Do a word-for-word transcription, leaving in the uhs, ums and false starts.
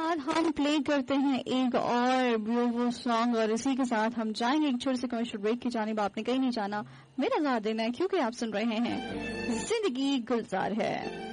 बाद हम प्ले करते हैं एक और ब्यूटीफुल सॉन्ग और इसी के साथ हम जाएंगे एक छोटे से कमर्शियल ब्रेक की जानिब। आपने कहीं नहीं जाना, मेरा साथ देना है क्योंकि आप सुन रहे हैं जिंदगी गुलजार है।